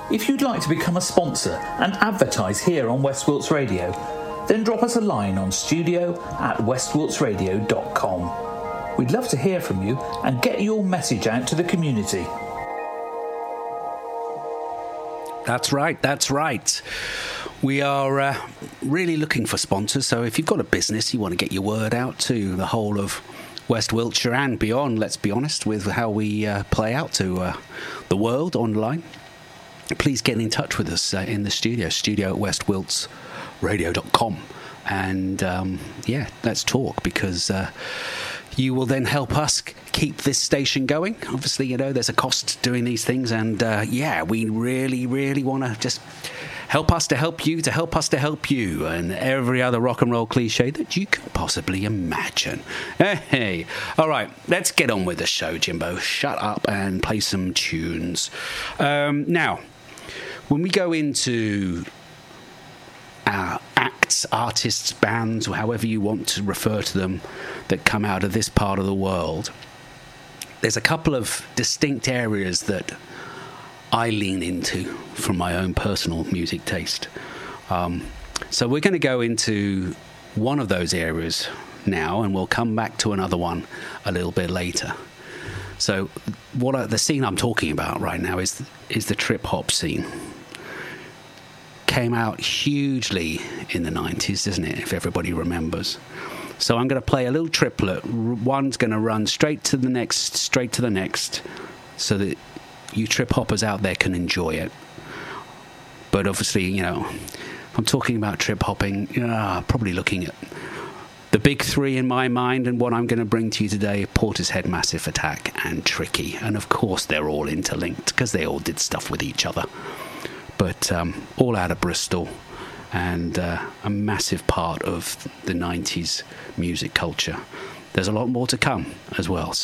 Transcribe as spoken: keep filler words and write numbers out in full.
If you'd like to become a sponsor and advertise here on West Wilts Radio, then drop us a line on studio at west wilts radio dot com. We'd love to hear from you and get your message out to the community. That's right, that's right. We are uh, really looking for sponsors, so if you've got a business, you want to get your word out to the whole of West Wiltshire and beyond, let's be honest, with how we uh, play out to uh, the world online, please get in touch with us uh, in the studio, studio at west wilts radio dot com. And um, yeah, let's talk, because uh, you will then help us keep this station going. Obviously, you know, there's a cost doing these things, and uh, yeah, we really, really want to just help us to help you, to help us to help you, and every other rock and roll cliche that you could possibly imagine. Hey, all right, let's get on with the show, Jimbo. Shut up and play some tunes. Um, now, when we go into our acts, artists, bands, or however you want to refer to them, that come out of this part of the world, there's a couple of distinct areas that I lean into from my own personal music taste. Um, so we're going to go into one of those areas now, and we'll come back to another one a little bit later. So what I, the scene I'm talking about right now is is the trip hop scene. Came out hugely in the nineties, isn't it, if everybody remembers? So I'm going to play a little triplet. One's going to run straight to the next, straight to the next, so that you trip hoppers out there can enjoy it. But obviously, you know, if I'm talking about trip hopping, you know, probably looking at the big three in my mind, and what I'm going to bring to you today: Portishead, Massive Attack, and Tricky. And of course, they're all interlinked because they all did stuff with each other. But um, all out of Bristol, and uh, a massive part of the nineties music culture. There's a lot more to come as well.